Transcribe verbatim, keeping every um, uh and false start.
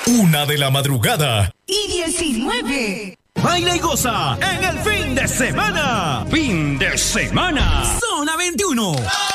Una de la madrugada. Y diecinueve. Baila y goza en el fin de semana. Fin de semana. Zona veintiuno.